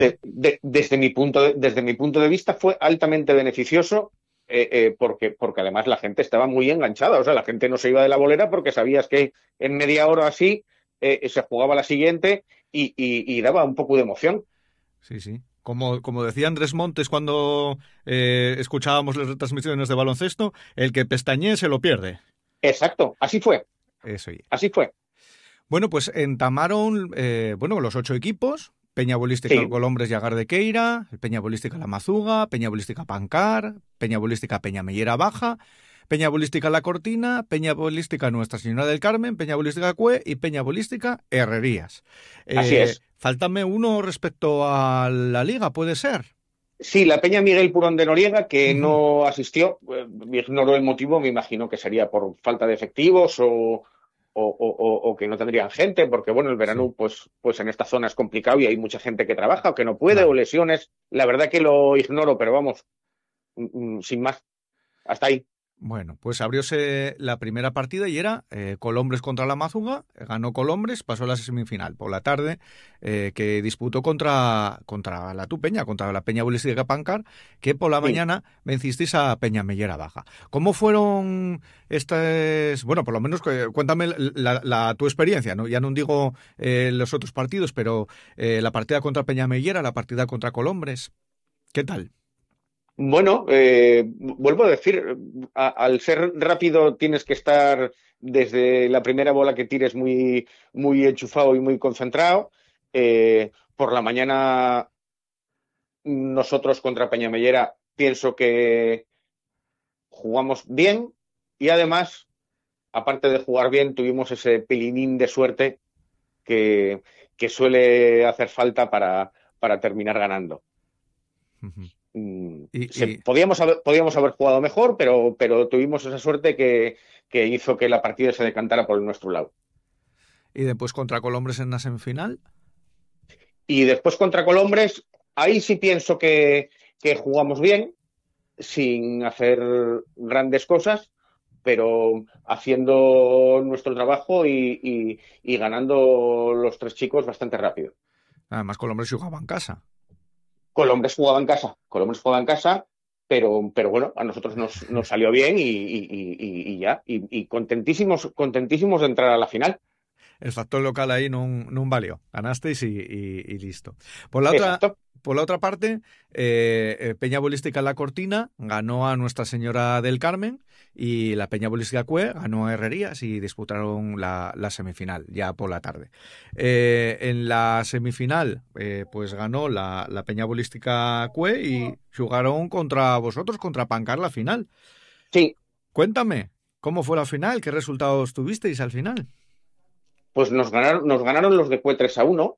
Desde mi punto de vista fue altamente beneficioso porque además la gente estaba muy enganchada. O sea, la gente no se iba de la bolera porque sabías que en media hora así se jugaba la siguiente y daba un poco de emoción. Sí, sí. Como decía Andrés Montes cuando escuchábamos las retransmisiones de baloncesto, el que pestañee se lo pierde. Exacto, así fue, Eso. así fue. Bueno, pues entamaron los 8 equipos. Peña Bolística Sí, Colombres y Agar de Queira, Peña Bolística La Mazuga, Peña Bolística Pancar, Peña Bolística Peña Mellera Baja, Peña Bolística La Cortina, Peña Bolística Nuestra Señora del Carmen, Peña Bolística Cue y Peña Bolística Herrerías. así es. Fáltame uno respecto a la liga, ¿puede ser? Sí, la Peña Miguel Purón de Noriega, que Ujú. no asistió, ignoró el motivo, me imagino que sería por falta de efectivos o que no tendrían gente, porque bueno, el Sí, verano pues en esta zona es complicado y hay mucha gente que trabaja o que no puede, o claro. lesiones. La verdad que lo ignoro, pero vamos, sin más, hasta ahí. Bueno, pues abrióse la primera partida y era Colombres contra la Mazuga. Ganó Colombres, pasó a la semifinal por la tarde, que disputó contra la tu Peña, contra la Peña Bolística Pancar, que por la Sí. mañana vencisteis a Peña Mellera Baja. ¿Cómo fueron estas? Bueno, por lo menos cuéntame tu experiencia, ¿no? Ya no digo los otros partidos, pero la partida contra Peña Mellera, la partida contra Colombres, ¿qué tal? Bueno, vuelvo a decir, al ser rápido tienes que estar desde la primera bola que tires muy enchufado y muy concentrado. Por la mañana nosotros contra Peñamellera pienso que jugamos bien y además, aparte de jugar bien, tuvimos ese pelinín de suerte que, que suele hacer falta para terminar ganando. Ujú. Mm, Y, podíamos haber jugado mejor, pero tuvimos esa suerte que hizo que la partida se decantara por nuestro lado. y después contra Colombres en la semifinal. Y después contra Colombres, ahí sí pienso que jugamos bien, sin hacer grandes cosas, pero haciendo nuestro trabajo y ganando los tres chicos bastante rápido. Además, Colombres jugaba en casa. Colombres jugaba en casa, pero bueno, a nosotros nos salió bien y ya, y contentísimos de entrar a la final. El factor local ahí no valió. Ganasteis y listo. Por la otra, Exacto. por la otra parte, Peña Bolística La Cortina ganó a Nuestra Señora del Carmen y la Peña Bolística Cue ganó a Herrerías y disputaron la semifinal ya por la tarde. En la semifinal, pues ganó la Peña Bolística Cue y jugaron contra vosotros, contra Pancar la final. Sí, Cuéntame, ¿cómo fue la final? ¿Qué resultados tuvisteis al final? pues nos ganaron los de Cue 3-1.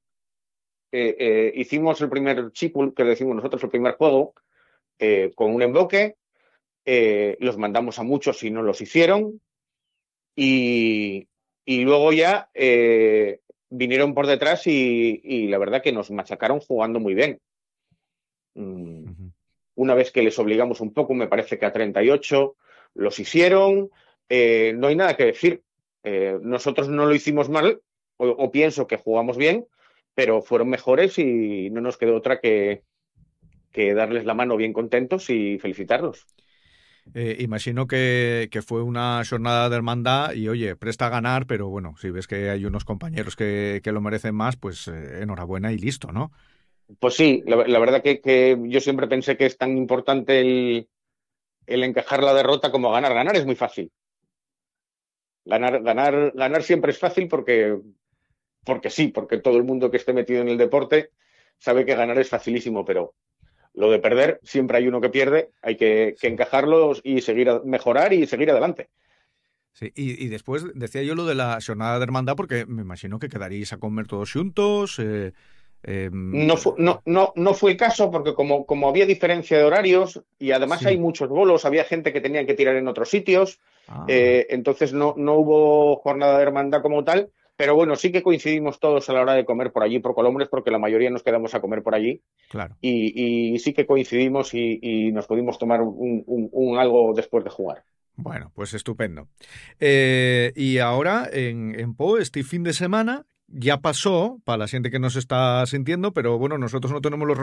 Hicimos el primer chipul, que decimos nosotros, el primer juego, con un emboque. Los mandamos a muchos y no los hicieron. Y, y luego ya vinieron por detrás y la verdad que nos machacaron jugando muy bien. Mm, Ujú. una vez que les obligamos un poco, me parece que a 38 los hicieron. No hay nada que decir. Nosotros no lo hicimos mal, o pienso que jugamos bien, pero fueron mejores y no nos quedó otra que darles la mano bien contentos y felicitarlos. Imagino que fue una jornada de hermandad y, oye, presta a ganar, pero bueno, si ves que hay unos compañeros que lo merecen más, pues enhorabuena y listo, ¿no? Pues sí, la verdad que yo siempre pensé que es tan importante el encajar la derrota como ganar. Ganar es muy fácil. Ganar siempre es fácil porque sí, porque todo el mundo que esté metido en el deporte sabe que ganar es facilísimo, pero lo de perder, siempre hay uno que pierde, hay que Sí. encajarlos y mejorar y seguir adelante. Sí, y después decía yo lo de la jornada de hermandad porque me imagino que quedaríais a comer todos juntos. No fue el caso porque como había diferencia de horarios y además hay Sí. muchos bolos, había gente que tenían que tirar en otros sitios, Ah, entonces no hubo jornada de hermandad como tal, pero bueno, sí que coincidimos todos a la hora de comer por allí, por Colombres, porque la mayoría nos quedamos a comer por allí claro. y sí que coincidimos y nos pudimos tomar un algo después de jugar. Bueno, pues estupendo. Y ahora en Po, este fin de semana, ya pasó para la gente que nos está sintiendo, pero bueno, nosotros no tenemos los